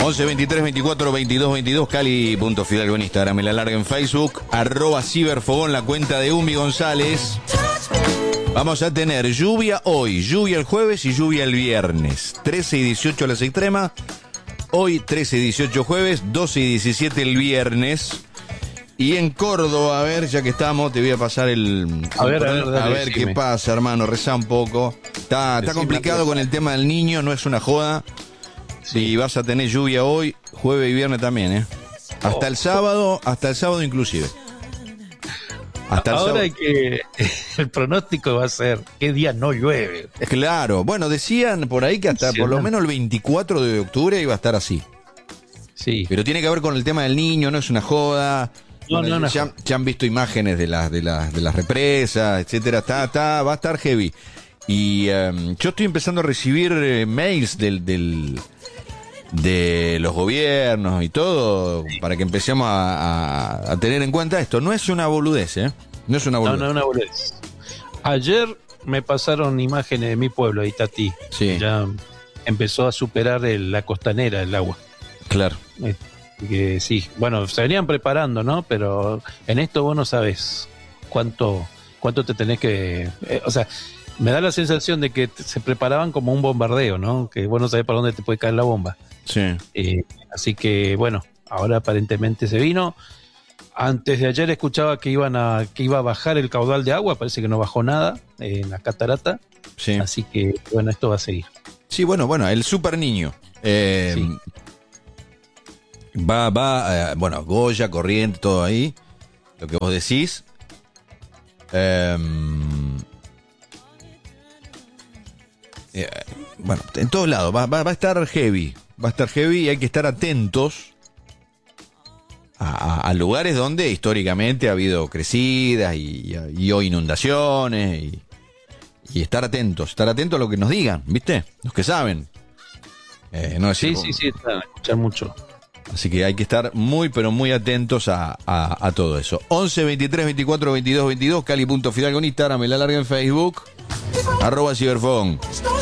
11 23 24 22 22, Cali.Fidalgo en Instagram, me la larga en Facebook, @Ciberfogón, la cuenta de Umi González. Vamos a tener lluvia hoy, lluvia el jueves y lluvia el viernes. 13 y 18 las extremas. Hoy 13 y 18 jueves, 12 y 17 el viernes. Y en Córdoba, a ver, ya que estamos, te voy a pasar el... A ver qué pasa, hermano, rezá un poco. Está complicado con el tema del niño, no es una joda. Sí. Y vas a tener lluvia hoy, jueves y viernes también, hasta el sábado inclusive. Ahora que el pronóstico va a ser qué día no llueve. Claro, bueno, decían por ahí que hasta por lo menos el 24 de octubre iba a estar así. Sí. Pero tiene que ver con el tema del niño, no es una joda. Ya han visto imágenes de las represas, etcétera. Va a estar heavy. Y yo estoy empezando a recibir mails de los gobiernos y todo, para que empecemos a tener en cuenta esto. No es una boludez, No es una boludez. No, una boludez. Ayer me pasaron imágenes de mi pueblo, Itatí. Sí. Ya empezó a superar la costanera, el agua. Claro. Que sí, bueno, se venían preparando, ¿no? Pero en esto vos no sabés cuánto te tenés que... o sea, me da la sensación de que se preparaban como un bombardeo, ¿no? Que vos no sabés para dónde te puede caer la bomba. Sí. Así que, bueno, ahora aparentemente se vino. Antes de ayer escuchaba que iba a bajar el caudal de agua, parece que no bajó nada en la catarata. Sí. Así que, bueno, esto va a seguir. Sí, bueno, el super niño. Sí. Bueno, Goya, Corriente, todo ahí. Lo que vos decís. Bueno, en todos lados va a estar heavy. Va a estar heavy y hay que estar atentos a lugares donde históricamente ha habido crecidas y o inundaciones y estar atentos a lo que nos digan, ¿viste? Los que saben. No decir, sí, escuchar mucho. Así que hay que estar muy, pero muy atentos a todo eso. 11 23 24 22 22, Cali.Fidalgo en Instagram, me la larga en Facebook, @Ciberfogón.